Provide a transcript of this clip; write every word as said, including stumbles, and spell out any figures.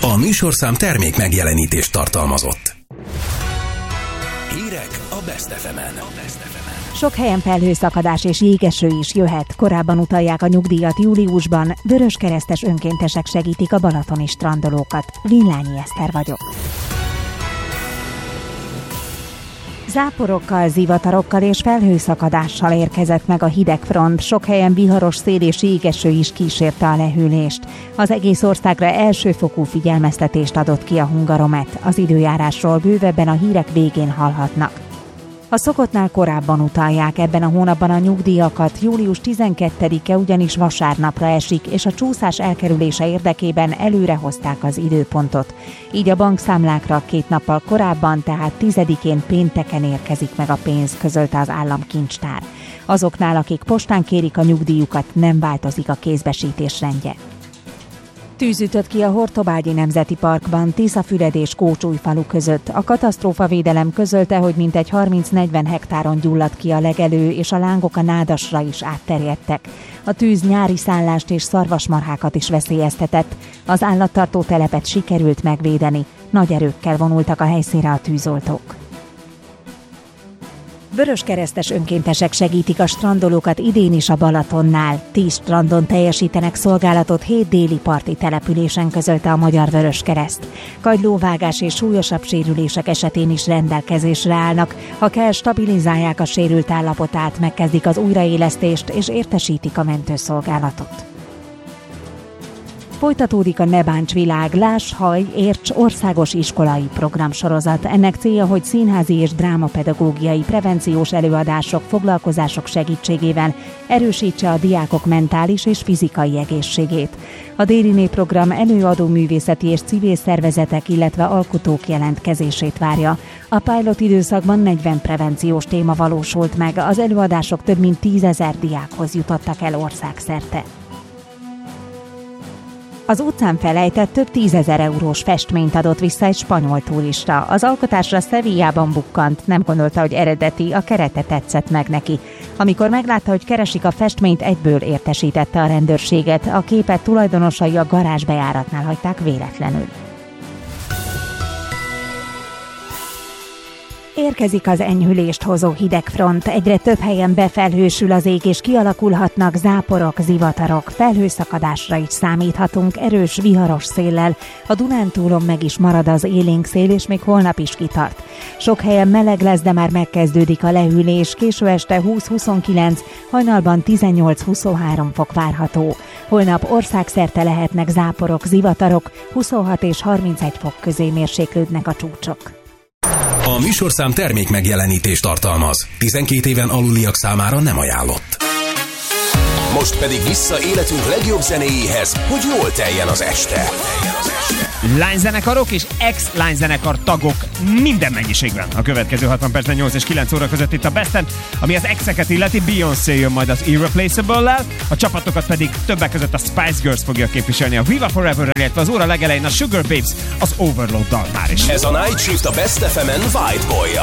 A műsorszám termék megjelenítést tartalmazott. Hírek a Best ef emen. Sok helyen felhőszakadás és jégeső is jöhet. Korábban utalják a nyugdíjat júliusban. Vöröskeresztes önkéntesek segítik a balatoni strandolókat. Villányi Eszter vagyok. Záporokkal, zivatarokkal és felhőszakadással érkezett meg a hidegfront. Sok helyen viharos szél és jégeső is kísérte a lehűlést. Az egész országra elsőfokú figyelmeztetést adott ki a Hungaromet. Az időjárásról bővebben a hírek végén hallhatnak. A szokottnál korábban utalják ebben a hónapban a nyugdíjakat, július tizenkettedike ugyanis vasárnapra esik, és a csúszás elkerülése érdekében előre hozták az időpontot. Így a bankszámlákra két nappal korábban, tehát tizedikén pénteken érkezik meg a pénz, közölte az államkincstár. Azoknál, akik postán kérik a nyugdíjukat, nem változik a kézbesítés rendje. Tűz ütött ki a Hortobágyi Nemzeti Parkban, Tiszafüred és Kócsújfalu között. A katasztrófavédelem közölte, hogy mintegy harminc-negyven hektáron gyulladt ki a legelő, és a lángok a Nádasra is átterjedtek. A tűz nyári szállást és szarvasmarhákat is veszélyeztetett. Az állattartó telepet sikerült megvédeni. Nagy erőkkel vonultak a helyszínre a tűzoltók. Vöröskeresztes önkéntesek segítik a strandolókat idén is a Balatonnál. Tíz strandon teljesítenek szolgálatot hét déli parti településen, közölte a Magyar Vöröskereszt. Kagylóvágás és súlyosabb sérülések esetén is rendelkezésre állnak. Ha kell, stabilizálják a sérült állapotát, megkezdik az újraélesztést és értesítik a mentőszolgálatot. Folytatódik a Ne bánts világ, láss, hallj, érts országos iskolai programsorozat. Ennek célja, hogy színházi és drámapedagógiai prevenciós előadások, foglalkozások segítségével erősítse a diákok mentális és fizikai egészségét. A Déliné program előadó művészeti és civil szervezetek, illetve alkotók jelentkezését várja. A pilot időszakban negyven prevenciós téma valósult meg, az előadások több mint tízezer diákhoz jutottak el országszerte. Az utcán felejtett több tízezer eurós festményt adott vissza egy spanyol turista. Az alkotásra Sevillában bukkant, nem gondolta, hogy eredeti, a kerete tetszett meg neki. Amikor meglátta, hogy keresik a festményt, egyből értesítette a rendőrséget. A képet tulajdonosai a garázs bejáratnál hagyták véletlenül. Érkezik az enyhülést hozó hidegfront, egyre több helyen befelhősül az ég, és kialakulhatnak záporok, zivatarok, felhőszakadásra is számíthatunk erős viharos széllel. A Dunántúlon meg is marad az élénk szél, és még holnap is kitart. Sok helyen meleg lesz, de már megkezdődik a lehűlés, késő este húsz-huszonkilenc, hajnalban tizennyolc-huszonhárom fok várható. Holnap országszerte lehetnek záporok, zivatarok, huszonhat és harmincegy fok közé mérséklődnek a csúcsok. A műsorszám termék megjelenítést tartalmaz. tizenkét éven aluliak számára nem ajánlott. Most pedig vissza életünk legjobb zenéjéhez, hogy jól teljen az este. Lányzenekarok és ex-lányzenekar tagok minden mennyiségben. A következő hatvan percben nyolc és kilenc óra között itt a Besten, ami az exeket illeti. Beyoncé jön majd az Irreplaceable-lel, a csapatokat pedig többek között a Spice Girls fogja képviselni a Viva Forever-rel, illetve az óra legelején a Sugar Babes az Overload-dal már is. Ez a Night Shift a Best ef emen White Boy-ja.